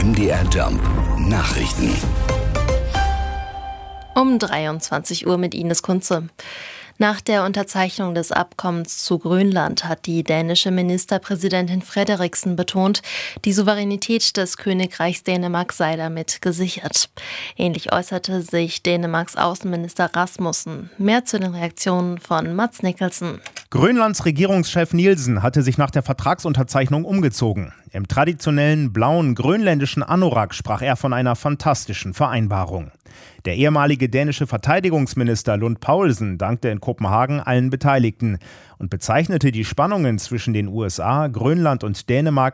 MDR Jump Nachrichten. Um 23 Uhr mit Ines Kunze. Nach der Unterzeichnung des Abkommens zu Grönland hat die dänische Ministerpräsidentin Frederiksen betont, die Souveränität des Königreichs Dänemark sei damit gesichert. Ähnlich äußerte sich Dänemarks Außenminister Rasmussen. Mehr zu den Reaktionen von Mads Nicholson. Grönlands Regierungschef Nielsen hatte sich nach der Vertragsunterzeichnung umgezogen. Im traditionellen blauen grönländischen Anorak sprach er von einer fantastischen Vereinbarung. Der ehemalige dänische Verteidigungsminister Lund Poulsen dankte in Kopenhagen allen Beteiligten und bezeichnete die Spannungen zwischen den USA, Grönland und Dänemark